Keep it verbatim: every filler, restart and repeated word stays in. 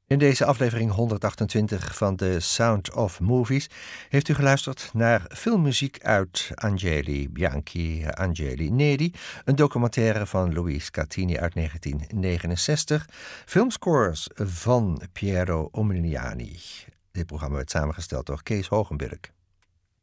In deze aflevering honderdachtentwintig van The Sound of Movies heeft u geluisterd naar filmmuziek uit Angeli Bianchi Angeli Neri, een documentaire van Louise Catini uit negentien negenenzestig, filmscores van Piero Umiliani. Dit programma werd samengesteld door Kees Hogenberg.